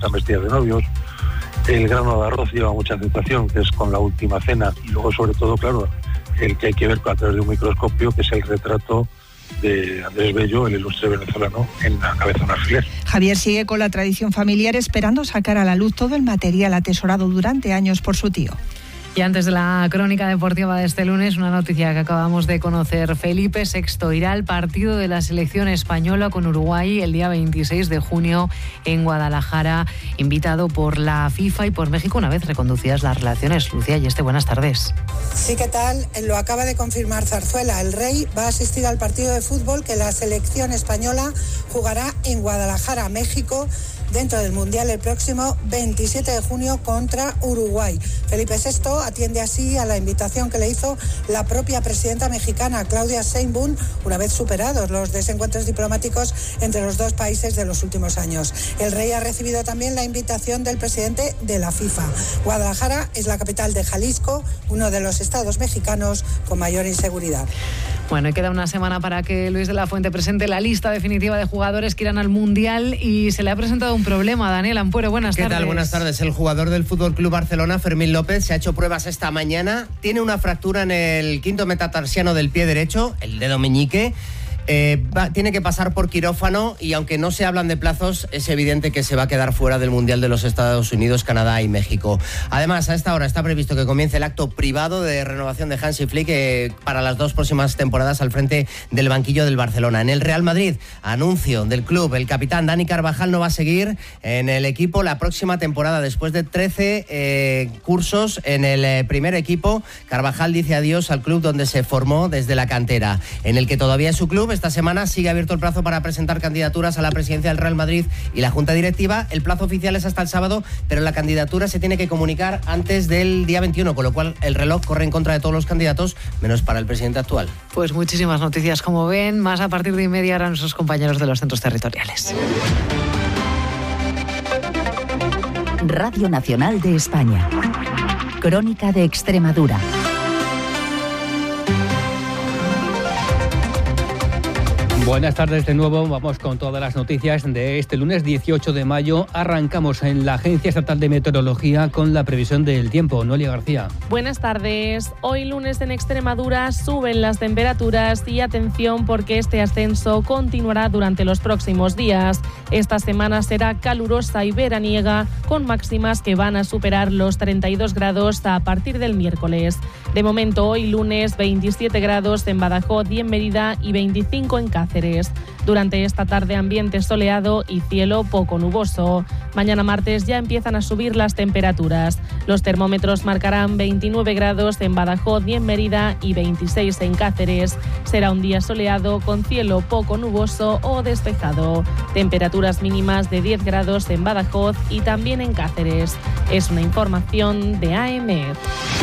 están vestidas de novios. El grano de arroz lleva mucha aceptación, que es con la última cena. Y luego, sobre todo, claro, el que hay que ver a través de un microscopio, que es el retrato de Andrés Bello, el ilustre venezolano, en la cabeza de un alfiler. Javier sigue con la tradición familiar esperando sacar a la luz todo el material atesorado durante años por su tío. Y antes de la crónica deportiva de este lunes, una noticia que acabamos de conocer. Felipe VI irá al partido de la selección española con Uruguay el día 26 de junio en Guadalajara, invitado por la FIFA y por México una vez reconducidas las relaciones. Lucía Yeste, buenas tardes. Sí, ¿qué tal? Lo acaba de confirmar Zarzuela. El Rey va a asistir al partido de fútbol que la selección española jugará en Guadalajara, México, dentro del Mundial el próximo 27 de junio contra Uruguay. Felipe VI atiende así a la invitación que le hizo la propia presidenta mexicana, Claudia Sheinbaum, una vez superados los desencuentros diplomáticos entre los dos países de los últimos años. El Rey ha recibido también la invitación del presidente de la FIFA. Guadalajara es la capital de Jalisco, uno de los estados mexicanos con mayor inseguridad. Bueno, y queda una semana para que Luis de la Fuente presente la lista definitiva de jugadores que irán al Mundial y se le ha presentado un problema. Daniel Ampuero, buenas tardes. ¿Qué tal? Buenas tardes. El jugador del FC Barcelona, Fermín López, se ha hecho pruebas esta mañana. Tiene una fractura en el quinto metatarsiano del pie derecho, el dedo meñique. Tiene que pasar por quirófano y aunque no se hablan de plazos, es evidente que se va a quedar fuera del Mundial de los Estados Unidos, Canadá y México. Además, a esta hora está previsto que comience el acto privado de renovación de Hansi Flick para las 2 próximas temporadas al frente del banquillo del Barcelona. En el Real Madrid, anuncio del club, el capitán Dani Carvajal no va a seguir en el equipo la próxima temporada. Después de 13 cursos en el primer equipo, Carvajal dice adiós al club donde se formó desde la cantera, en el que todavía es su club. Esta semana sigue abierto el plazo para presentar candidaturas a la presidencia del Real Madrid y la Junta Directiva. El plazo oficial es hasta el sábado, pero la candidatura se tiene que comunicar antes del día 21, con lo cual el reloj corre en contra de todos los candidatos, menos para el presidente actual. Pues muchísimas noticias, como ven, más a partir de inmedia harán nuestros compañeros de los centros territoriales. Radio Nacional de España. Crónica de Extremadura. Buenas tardes de nuevo, vamos con todas las noticias de este lunes 18 de mayo. Arrancamos en la Agencia Estatal de Meteorología con la previsión del tiempo. Noelia García. Buenas tardes. Hoy lunes en Extremadura suben las temperaturas y atención porque este ascenso continuará durante los próximos días. Esta semana será calurosa y veraniega con máximas que van a superar los 32 grados a partir del miércoles. De momento hoy lunes 27 grados en Badajoz y en Mérida y 25 en Cáceres. Durante esta tarde ambiente soleado y cielo poco nuboso. Mañana martes ya empiezan a subir las temperaturas. Los termómetros marcarán 29 grados en Badajoz y en Mérida y 26 en Cáceres. Será un día soleado con cielo poco nuboso o despejado. Temperaturas mínimas de 10 grados en Badajoz y también en Cáceres. Es una información de AEMET.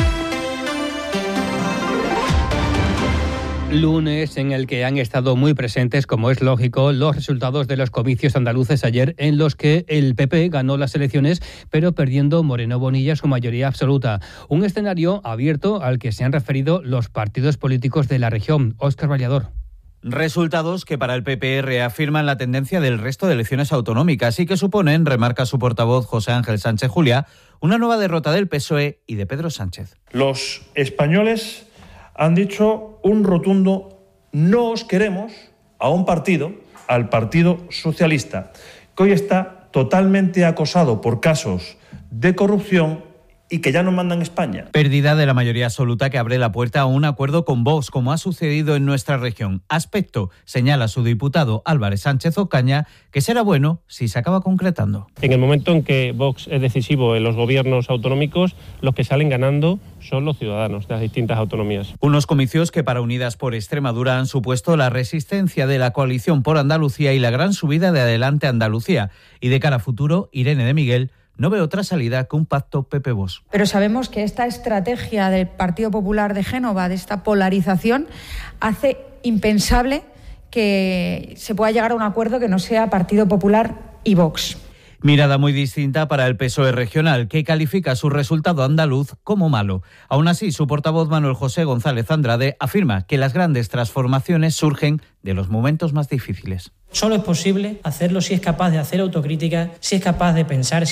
Lunes en el que han estado muy presentes, como es lógico, los resultados de los comicios andaluces ayer, en los que el PP ganó las elecciones, pero perdiendo Moreno Bonilla su mayoría absoluta. Un escenario abierto al que se han referido los partidos políticos de la región. Óscar Vallador. Resultados que para el PP reafirman la tendencia del resto de elecciones autonómicas y que suponen, remarca su portavoz José Ángel Sánchez Juliá, una nueva derrota del PSOE y de Pedro Sánchez. Los españoles han dicho un rotundo no os queremos a un partido, al Partido Socialista, que hoy está totalmente acosado por casos de corrupción y que ya no mandan España. Pérdida de la mayoría absoluta que abre la puerta a un acuerdo con Vox, como ha sucedido en nuestra región. Aspecto, señala su diputado Álvarez Sánchez Ocaña, que será bueno si se acaba concretando. En el momento en que Vox es decisivo en los gobiernos autonómicos, los que salen ganando son los ciudadanos de las distintas autonomías. Unos comicios que para Unidas por Extremadura han supuesto la resistencia de la coalición por Andalucía y la gran subida de Adelante Andalucía. Y de cara a futuro, Irene de Miguel no ve otra salida que un pacto PP-Vox. Pero sabemos que esta estrategia del Partido Popular de Génova, de esta polarización, hace impensable que se pueda llegar a un acuerdo que no sea Partido Popular y Vox. Mirada muy distinta para el PSOE regional, que califica su resultado andaluz como malo. Aún así, su portavoz Manuel José González Andrade afirma que las grandes transformaciones surgen de los momentos más difíciles. Solo es posible hacerlo si es capaz de hacer autocrítica, si es capaz de pensar,